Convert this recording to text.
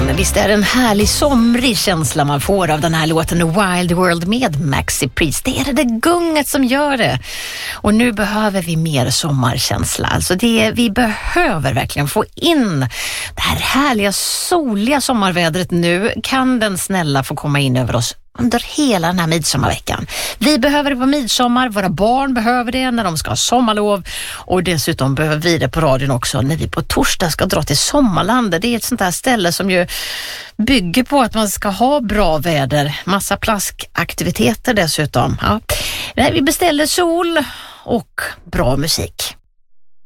verkligen. Visst är det en härlig somrig känsla man får av den här låten Wild World med Maxi Priest. Det är det gunget som gör det. Och nu behöver vi mer sommarkänsla. Alltså vi behöver verkligen få in det här härliga soliga sommarvädret nu. Kan den snälla få komma in över oss under hela den här midsommarveckan. Vi behöver det på midsommar, våra barn behöver det när de ska ha sommarlov, och dessutom behöver vi det på radion också när vi på torsdag ska dra till Sommarland. Det är ett sånt här ställe som ju bygger på att man ska ha bra väder, massa plaskaktiviteter dessutom. Ja. Vi beställer sol och bra musik.